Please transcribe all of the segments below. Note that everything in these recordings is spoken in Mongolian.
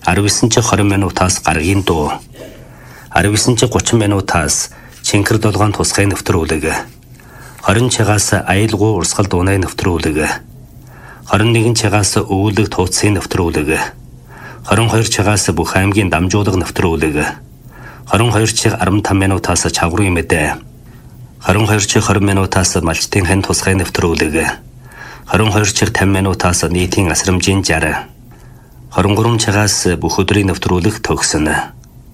19-20 минутаас гарагийн дуу. 19-30 минутаас чинкэр долгоон тусгай нэвтрүүлэг. 20-чагаас аюулгүй урсгал дуунай нэвтрүүлэг. 21-чагаас өвөлөг тууцын нэвтрүүлэг. 22-чагаас бүх аймгийн дамжуулга нэвтрүүлэг. 22-чиг 15 минутаас чаврын мэдээ. 22-чиг 20 минутаас малчтын хэн тусгай нэвтрүүлэг. 22-чиг 50 минутаас нийтийн асрамжийн жар. 23-чагаас бүх өдрийн нэвтрүүлэг төгснө.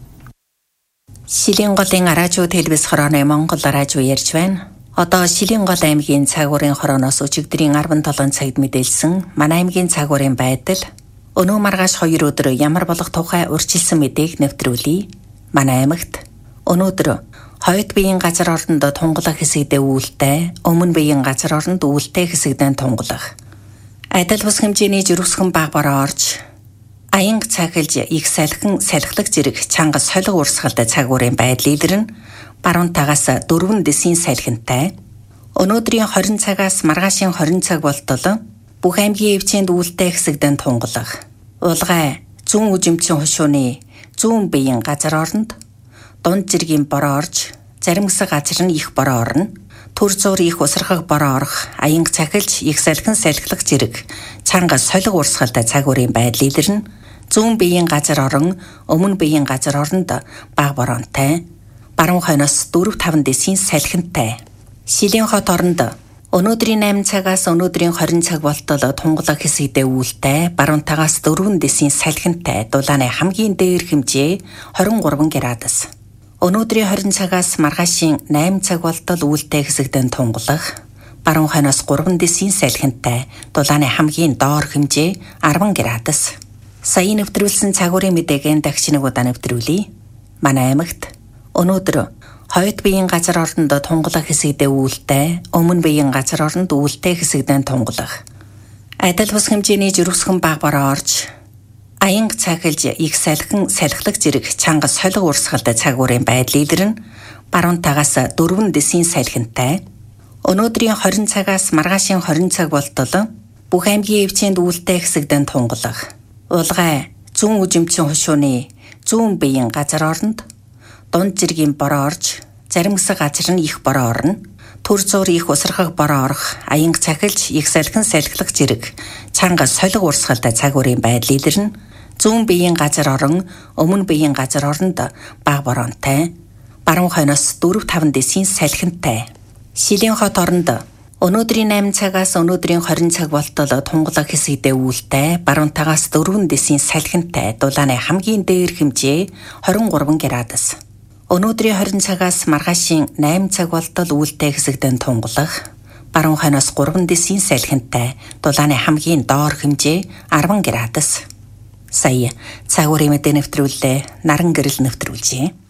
Шилийн голын радио телевиз хорооны Монгол радио ярьж байна. Одоо Шилийн гол аймгийн цагуурын хорооноос өчигдрийн 17 цагт мэдээлсэн манай аймгийн цагуурын байдал өнөө маргааш 2 өдөр ямар болох тухай урьдчилсан мэдээг нэвтрүүлье. Манай аймагт өнөөдөр хойд биеийн газар оронд тунгалах хэсэгдээ үүлтэй, өмнө биеийн газар оронд үүлтэй хэсэгдээ тунгалах. Адил бус хэмжээний жирэмсгэн баг бороо орж аянг цахилж их салхин салхилах зэрэг чанга солих урсгалтай цагуурын байдал илэрнэ. Баруун тагаас 4 дэсийн салхинтай. Өнөөдрийн 20 цагаас маргаашийн 20 цаг болтол бүх аймгийн эвчээнд үүлтэй хэсэгдэн тунгалах. Улгай зүүн үжимчин хошууны зүүн биеийн газар оронд дунд жиргийн бороо орж зарим хэсэг газар нь их бороо орно. Төр зур их усрахаг бороо орох, аянг цахилж их салхин салхилах зэрэг чанга солих урсгалтай цагуурын байдал илэрнэ. Зүүн биеийн газар орон өмнө биеийн газар оронд баг бороонтай. Баруун хойноос 4-5 дэсийн салхинтай. Шилийн хот оронд өнөөдрийн 8 цагаас өнөөдрийн 20 цаг болтол тунгалаг хэсэгдээ үүлтэй, баруун тагаас 4 дэсийн салхинтай. Дулааны хамгийн дээр хэмжээ 23 градус. Өнөөдрийн 20 цагаас маргаашийн 8 цаг болтол үүлтэй хэсэгдэн тунгалах, баруун хойноос 3 дэсийн салхинтай. Дулааны хамгийн доор хэмжээ 10 градус. Сая нэвтрүүлсэн цагуурын мэдээг дахиж нэг удаа нэвтрүүлье. Манай аймагт өнөөдөр хойд биеийн газар оронд тунгалах хэсэгдээ үүлтэй, өмнө биеийн газар оронд үүлтэй хэсэгдэн тунгалах. Адил бус хэмжээний жирэмсгэн баг бороо орж аянг цахилж их салхин салхилах зэрэг чанга солих урсгалтай цагуурын байдал илэрнэ. Баруун тагаас 4 дэсийн салхинтай. Өнөөдрийн 20 цагаас маргаашийн 20 цаг болтол бүх аймгийн эвчээнд үүлтэй хэсэгдэн тунгалах. Улгай зүүн үжимчин хошууны зүүн биеийн газар оронд дунд жиргийн бороо орж зарим хэсэг газар нь их бороо орно. Төр зур их усрахаг бороо орох, аянг цахилж их салхин салхилах зэрэг чанга солих урсгалтай цагуурын байдал илэрнэ. Зүүн биеийн газар орон өмнө биеийн газар оронд баг бороонтай. Баруун хойноос 4-5 дэсийн салхинтай. Шилийн хот оронд өнөөдрийн 8 цагаас өнөөдрийн 20 цаг болтол тунгалаг хэсэгдээ үүлтэй, баруун тагаас 4 дэсийн салхинтай. Дулааны хамгийн дээр хэмжээ 23 градус. Өнөөдрийн 20 цагаас маргаашийн 8 цаг болтол үүлтэй хэсэгдэн тунгалах, баруун хойноос 3 дэсийн салхинтай. Дулааны хамгийн доор хэмжээ 10 градус. Сая цагуурын мэдээ нэвтрүүллээ. Наран гэрэл нэвтрүүлжээ.